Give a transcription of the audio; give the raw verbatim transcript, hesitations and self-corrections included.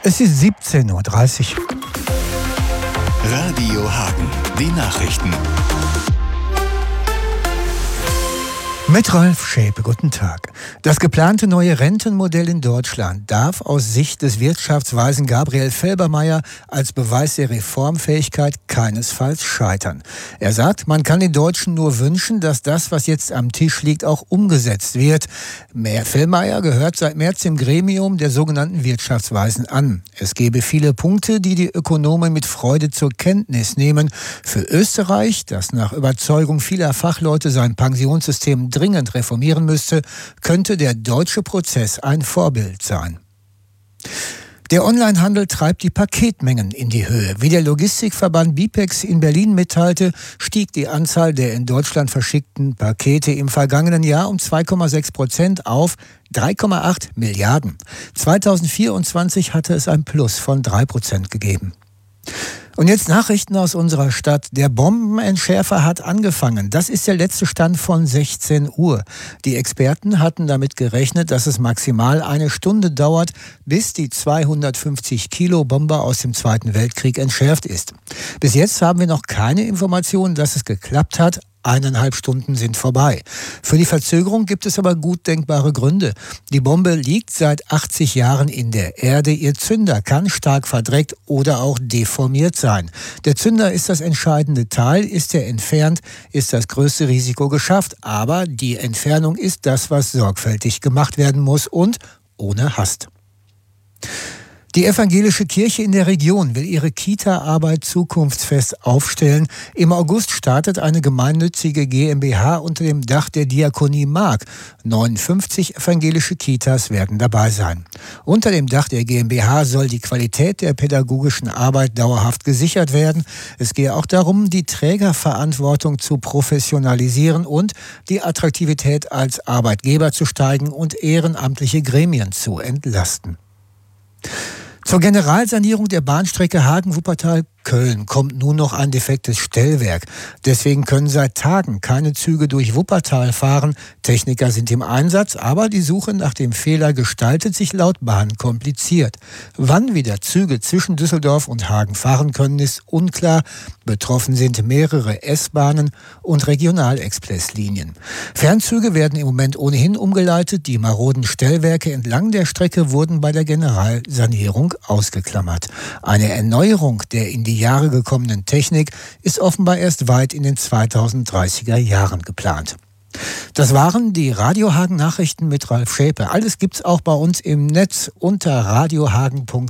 Es ist siebzehn Uhr dreißig. Radio Hagen, die Nachrichten. Mit Ralf Schäpe, guten Tag. Das geplante neue Rentenmodell in Deutschland darf aus Sicht des Wirtschaftsweisen Gabriel Felbermayr als Beweis der Reformfähigkeit keinesfalls scheitern. Er sagt, man kann den Deutschen nur wünschen, dass das, was jetzt am Tisch liegt, auch umgesetzt wird. Herr Felbermayr gehört seit März dem Gremium der sogenannten Wirtschaftsweisen an. Es gebe viele Punkte, die die Ökonomen mit Freude zur Kenntnis nehmen. Für Österreich, das nach Überzeugung vieler Fachleute sein Pensionssystem dringend reformieren müsste, könnte der deutsche Prozess ein Vorbild sein. Der Onlinehandel treibt die Paketmengen in die Höhe. Wie der Logistikverband Bipex in Berlin mitteilte, stieg die Anzahl der in Deutschland verschickten Pakete im vergangenen Jahr um zwei Komma sechs Prozent auf drei Komma acht Milliarden. zweitausendvierundzwanzig hatte es ein Plus von drei Prozent gegeben. Und jetzt Nachrichten aus unserer Stadt. Der Bombenentschärfer hat angefangen. Das ist der letzte Stand von sechzehn Uhr. Die Experten hatten damit gerechnet, dass es maximal eine Stunde dauert, bis die zweihundertfünfzig Kilo Bombe aus dem Zweiten Weltkrieg entschärft ist. Bis jetzt haben wir noch keine Informationen, dass es geklappt hat. Eineinhalb Stunden sind vorbei. Für die Verzögerung gibt es aber gut denkbare Gründe. Die Bombe liegt seit achtzig Jahren in der Erde. Ihr Zünder kann stark verdreckt oder auch deformiert sein. Der Zünder ist das entscheidende Teil. Ist er entfernt, ist das größte Risiko geschafft. Aber die Entfernung ist das, was sorgfältig gemacht werden muss und ohne Hast. Die evangelische Kirche in der Region will ihre Kita-Arbeit zukunftsfest aufstellen. Im August startet eine gemeinnützige GmbH unter dem Dach der Diakonie Mark. neunundfünfzig evangelische Kitas werden dabei sein. Unter dem Dach der GmbH soll die Qualität der pädagogischen Arbeit dauerhaft gesichert werden. Es gehe auch darum, die Trägerverantwortung zu professionalisieren und die Attraktivität als Arbeitgeber zu steigen und ehrenamtliche Gremien zu entlasten. Zur Generalsanierung der Bahnstrecke Hagen-Wuppertal-Köln kommt nun noch ein defektes Stellwerk. Deswegen können seit Tagen keine Züge durch Wuppertal fahren. Techniker sind im Einsatz, aber die Suche nach dem Fehler gestaltet sich laut Bahn kompliziert. Wann wieder Züge zwischen Düsseldorf und Hagen fahren können, ist unklar. Betroffen sind mehrere S-Bahnen und Regionalexpresslinien. Fernzüge werden im Moment ohnehin umgeleitet. Die maroden Stellwerke entlang der Strecke wurden bei der Generalsanierung ausgeklammert. Eine Erneuerung der in die Jahre gekommenen Technik ist offenbar erst weit in den zweitausenddreißiger Jahren geplant. Das waren die Radio Hagen Nachrichten mit Ralf Schäpe. Alles gibt's auch bei uns im Netz unter radiohagen punkt de.